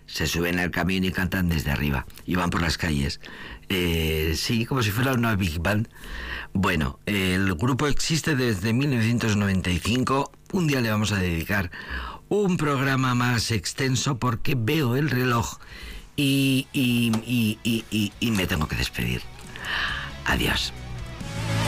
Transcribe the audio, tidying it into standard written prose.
se suben al camión y cantan desde arriba, y van por las calles. Sí, como si fuera una Big Band. Bueno, el grupo existe desde 1995. Un día le vamos a dedicar un programa más extenso porque veo el reloj y me tengo que despedir. Adiós.